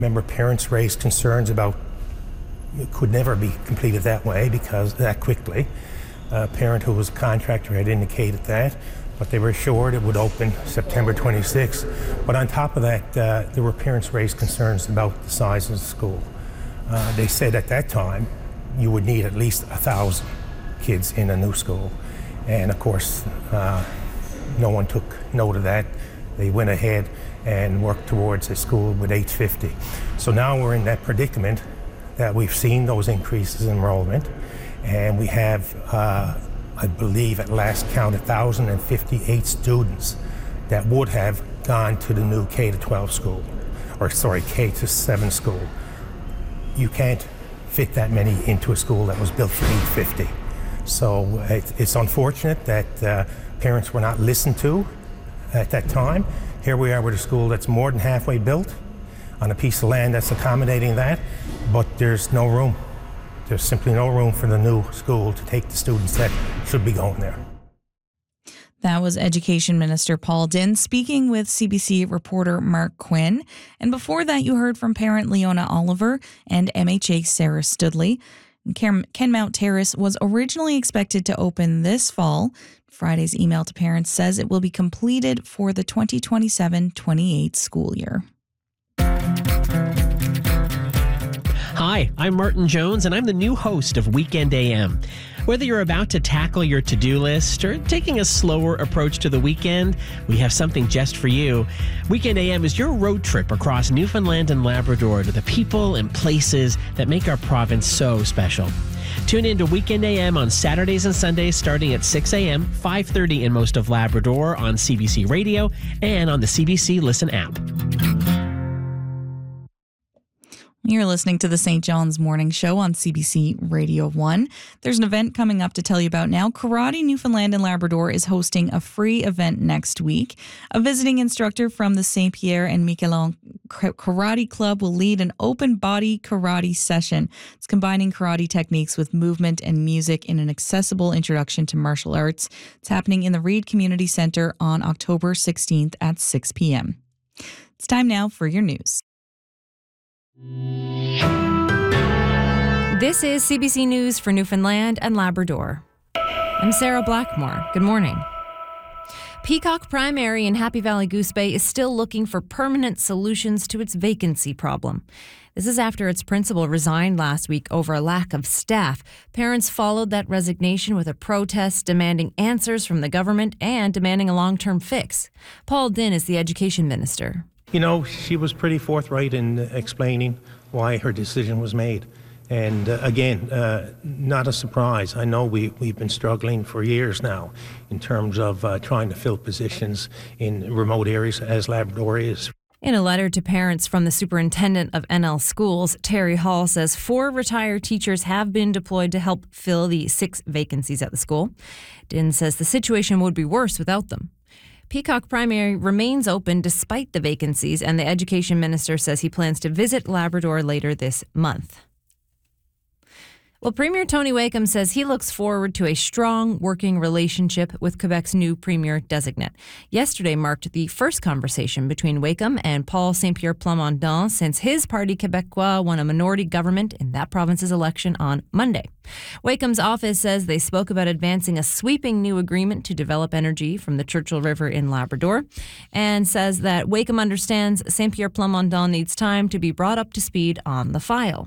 Remember, parents raised concerns about it could never be completed that way because that quickly. A parent who was a contractor had indicated that, but they were assured it would open September 26th. But on top of that, there were parents raised concerns about the size of the school. They said at that time you would need at least 1,000 kids in a new school. And of course, no one took note of that. They went ahead and worked towards a school with 850. So now we're in that predicament that we've seen those increases in enrollment, and we have, I believe at last count, 1,058 students that would have gone to the new K-12 school, K-7 school. You can't fit that many into a school that was built for 850. So it's unfortunate that parents were not listened to at that time. Here we are with a school that's more than halfway built on a piece of land that's accommodating that, but there's no room. There's simply no room for the new school to take the students that should be going there. That was Education Minister Paul Dinn speaking with CBC reporter Mark Quinn. And before that, you heard from parent Leona Oliver and MHA Sarah Studley. Kenmount Terrace was originally expected to open this fall. Friday's email to parents says it will be completed for the 2027-28 school year. Hi, I'm Martin Jones, and I'm the new host of Weekend AM. Whether you're about to tackle your to-do list or taking a slower approach to the weekend, we have something just for you. Weekend AM is your road trip across Newfoundland and Labrador to the people and places that make our province so special. Tune in to Weekend AM on Saturdays and Sundays starting at 6 a.m., 5:30 in most of Labrador on CBC Radio and on the CBC Listen app. You're listening to the St. John's Morning Show on CBC Radio 1. There's an event coming up to tell you about now. Karate Newfoundland and Labrador is hosting a free event next week. A visiting instructor from the St. Pierre and Miquelon Karate Club will lead an open-body karate session. It's combining karate techniques with movement and music in an accessible introduction to martial arts. It's happening in the Reed Community Centre on October 16th at 6 p.m. It's time now for your news. This is CBC News for Newfoundland and Labrador. I'm Sarah Blackmore. Good morning. Peacock Primary in Happy Valley Goose Bay is still looking for permanent solutions to its vacancy problem. This is after its principal resigned last week over a lack of staff. Parents followed that resignation with a protest demanding answers from the government and demanding a long-term fix. Paul Dinn is the Education Minister. You know, she was pretty forthright in explaining why her decision was made. And again, not a surprise. I know we've been struggling for years now in terms of trying to fill positions in remote areas, as Labrador is. In a letter to parents from the superintendent of NL Schools, Terry Hall says 4 retired teachers have been deployed to help fill the 6 vacancies at the school. Dinn says the situation would be worse without them. Peacock Primary remains open despite the vacancies, and the Education Minister says he plans to visit Labrador later this month. Well, Premier Tony Wakeham says he looks forward to a strong working relationship with Quebec's new Premier-designate. Yesterday marked the first conversation between Wakeham and Paul Saint-Pierre Plamondon since his party Québécois won a minority government in that province's election on Monday. Wakeham's office says they spoke about advancing a sweeping new agreement to develop energy from the Churchill River in Labrador, and says that Wakeham understands Saint-Pierre Plamondon needs time to be brought up to speed on the file.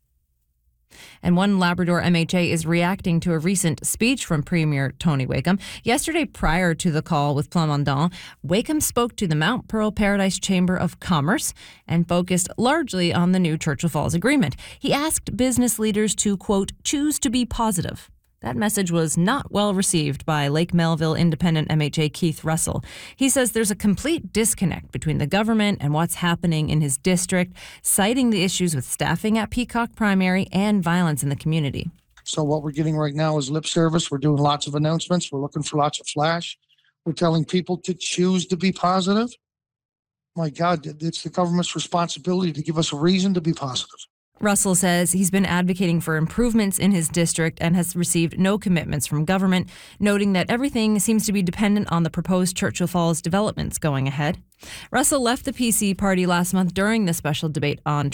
And one Labrador MHA is reacting to a recent speech from Premier Tony Wakeham. Yesterday, prior to the call with Plamondon, Wakeham spoke to the Mount Pearl Paradise Chamber of Commerce and focused largely on the new Churchill Falls Agreement. He asked business leaders to, quote, choose to be positive. That message was not well received by Lake Melville Independent MHA Keith Russell. He says there's a complete disconnect between the government and what's happening in his district, citing the issues with staffing at Peacock Primary and violence in the community. So what we're getting right now is lip service. We're doing lots of announcements. We're looking for lots of flash. We're telling people to choose to be positive. My God, it's the government's responsibility to give us a reason to be positive. Russell says he's been advocating for improvements in his district and has received no commitments from government, noting that everything seems to be dependent on the proposed Churchill Falls developments going ahead. Russell left the PC party last month during the special debate on